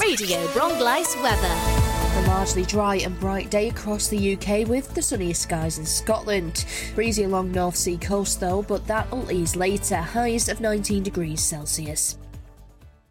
Radio Bronglice weather. A largely dry and bright day across the UK with the sunniest skies in Scotland. Breezy along North Sea coast though, but that'll ease later, highs of 19 degrees Celsius.